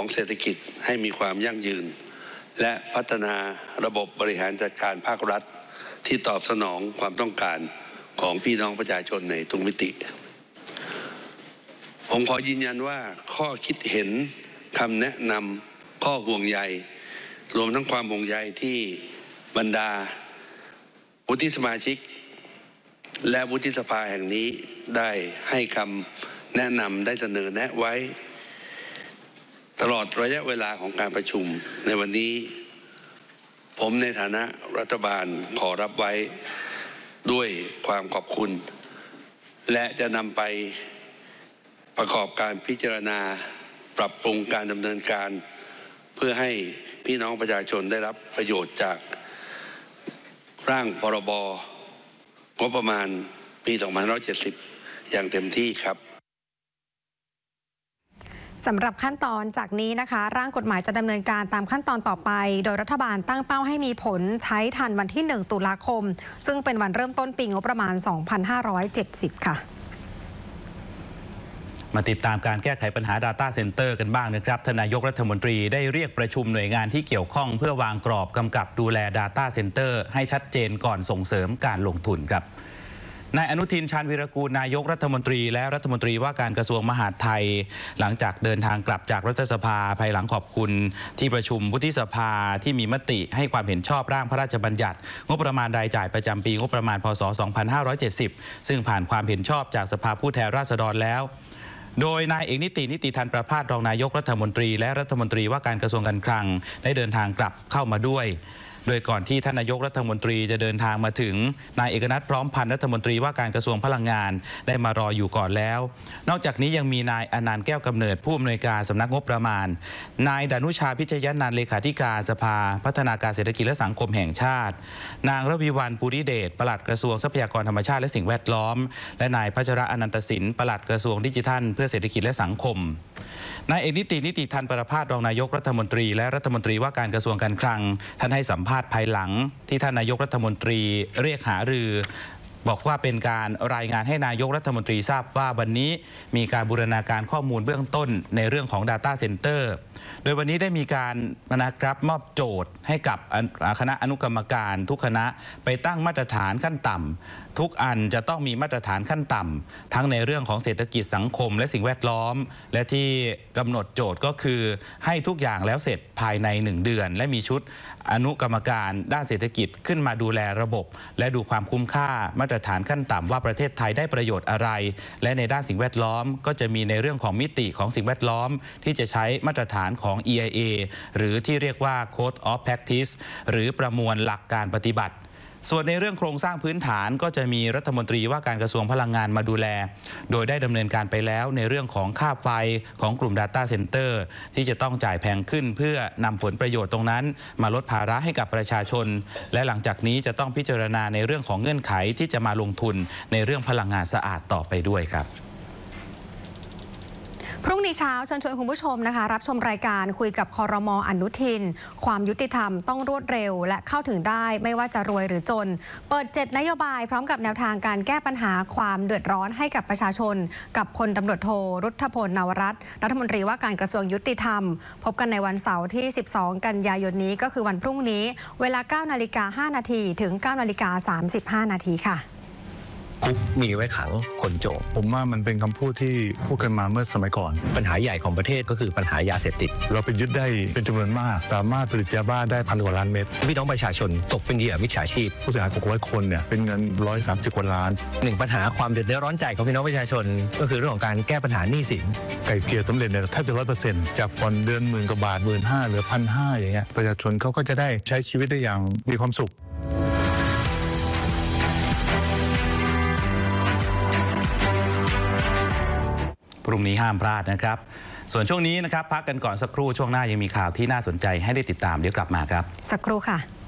ของเศรษฐกิจให้มีความยั่งยืนและพัฒนาระบบบริหารจัดการภาครัฐที่ตอบสนองความต้องการของพี่น้องประชาชนในทุกมิติผมขอยืนยันว่าข้อคิดเห็นคำแนะนำข้อห่วงใยรวมทั้งความห่วงใยที่บรรดาวุฒิสมาชิกและวุฒิสภาแห่งนี้ได้ให้คำแนะนำได้เสนอแนะไว้ตลอดระยะเวลาของการประชุมในวันนี้ผมในฐานะรัฐบาลขอรับไว้ด้วยความขอบคุณและจะนำไปประกอบการพิจารณาปรับปรุงการดำเนินการเพื่อให้พี่น้องประชาชนได้รับประโยชน์จากร่างพรบงบประมาณปี2570อย่างเต็มที่ครับสำหรับขั้นตอนจากนี้นะคะร่างกฎหมายจะดำเนินการตามขั้นตอนต่อไปโดยรัฐบาลตั้งเป้าให้มีผลใช้ทันวันที่1 ตุลาคมซึ่งเป็นวันเริ่มต้นปีงบประมาณ 2570 ค่ะมาติดตามการแก้ไขปัญหา Data Center กันบ้างนะครับทานนายกรัฐมนตรีได้เรียกประชุมหน่วยงานที่เกี่ยวข้องเพื่อวางกรอบกำกับดูแล Data Center ให้ชัดเจนก่อนส่งเสริมการลงทุนครับนายอนุทินชาญวีรกูลนายกรัฐมนตรีและรัฐมนตรีว่าการกระทรวงมหาดไทยหลังจากเดินทางกลับจากรัฐสภาภายหลังขอบคุณที่ประชุมวุฒิสภาที่มีมติให้ความเห็นชอบร่างพระราชบัญญัติงบประมาณรายจ่ายประจำปีงบประมาณพ.ศ. 2570ซึ่งผ่านความเห็นชอบจากสภาผู้แทนราษฎรแล้วโดยนายเอกนิติธันประภาสรองนายกรัฐมนตรีและรัฐมนตรีว่าการกระทรวงการคลังได้เดินทางกลับเข้ามาด้วยโดยก่อนที่ท่านนายกรัฐมนตรีจะเดินทางมาถึงนายเอกนัทพร้อมพันธ์รัฐมนตรีว่าการกระทรวงพลังงานได้มารออยู่ก่อนแล้วนอกจากนี้ยังมีนายอนันต์แก้วกำเนิดผู้อำนวยการสำนักงบประมาณนายดานุชาพิชยนันท์เลขาธิการสภาพัฒนาการเศรษฐกิจและสังคมแห่งชาตินางระวีวรรณภูริเดชปลัดกระทรวงทรัพยากรธรรมชาติและสิ่งแวดล้อมและนายพัชระอนันตสินปลัดกระทรวงดิจิทัลเพื่อเศรษฐกิจและสังคมนายเอกนิติธันประภาสรองนายกรัฐมนตรีและรัฐมนตรีว่าการกระทรวงการคลังท่านให้สัมภาษณ์ภายหลังที่ท่านนายกรัฐมนตรีเรียกหารือบอกว่าเป็นการรายงานให้นายกรัฐมนตรีทราบว่าวันนี้มีการบูรณาการข้อมูลเบื้องต้นในเรื่องของ Data Center โดยวันนี้ได้มีการนะครับมอบโจทย์ให้กับคณะอนุกรรมการทุกคณะไปตั้งมาตรฐานขั้นต่ำทุกอันจะต้องมีมาตรฐานขั้นต่ำทั้งในเรื่องของเศรษฐกิจสังคมและสิ่งแวดล้อมและที่กำหนดโจทย์ก็คือให้ทุกอย่างแล้วเสร็จภายใน1 เดือนและมีชุดอนุกรรมการด้านเศรษฐกิจขึ้นมาดูแลระบบและดูความคุ้มค่ามาตรฐานขั้นต่ำว่าประเทศไทยได้ประโยชน์อะไรและในด้านสิ่งแวดล้อมก็จะมีในเรื่องของมิติของสิ่งแวดล้อมที่จะใช้มาตรฐานของ EIA หรือที่เรียกว่า Code of Practice หรือประมวลหลักการปฏิบัติส่วนในเรื่องโครงสร้างพื้นฐานก็จะมีรัฐมนตรีว่าการกระทรวงพลังงานมาดูแลโดยได้ดำเนินการไปแล้วในเรื่องของค่าไฟของกลุ่ม Data Center ที่จะต้องจ่ายแพงขึ้นเพื่อนำผลประโยชน์ตรงนั้นมาลดภาระให้กับประชาชนและหลังจากนี้จะต้องพิจารณาในเรื่องของเงื่อนไขที่จะมาลงทุนในเรื่องพลังงานสะอาดต่อไปด้วยครับพรุ่งนี้เช้าเชิญชวนคุณผู้ชมนะคะรับชมรายการคุยกับครม.อนุทินความยุติธรรมต้องรวดเร็วและเข้าถึงได้ไม่ว่าจะรวยหรือจนเปิด7 นโยบายพร้อมกับแนวทางการแก้ปัญหาความเดือดร้อนให้กับประชาชนกับพลตำรวจโทรุทธพลนวรัตน์รัฐมนตรีว่าการกระทรวงยุติธรรมพบกันในวันเสาร์ที่12 กันยายนนี้ก็คือวันพรุ่งนี้เวลา 9:05 น.ถึง 9:35 น.ค่ะคุกมีไว้ขังคนโจรผมว่ามันเป็นคำพูดที่พูดกันมาเมื่อสมัยก่อนปัญหาใหญ่ของประเทศก็คือปัญหายาเสพติดเราไปยึดได้เป็นจำนวนมากสามารถผลิตยาบ้าได้1,000 กว่าล้านเม็ดพี่น้องประชาชนตกเป็นเหยื่อมิจฉาชีพผู้เสียหาย600 คนเนี่ยเป็นเงิน130 กว่าล้าน 1ปัญหาความเดือดร้อนใจของพี่น้องประชาชนก็คือเรื่องของการแก้ปัญหาหนี้สินไก่เกลี่ยสำเร็จเนี่ยแทบจะ 100% จากผ่อนเดือน10,000 กว่าบาท 15,000 เหลือ 1,500 อย่างเงี้ยประชาชนเขาก็จะได้ใช้ชีวิตได้อย่างมีความสุขพรุ่งนี้ห้ามพลาดนะครับส่วนช่วงนี้นะครับพักกันก่อนสักครู่ช่วงหน้ายังมีข่าวที่น่าสนใจให้ได้ติดตามเดี๋ยวกลับมาครับสักครู่ค่ะ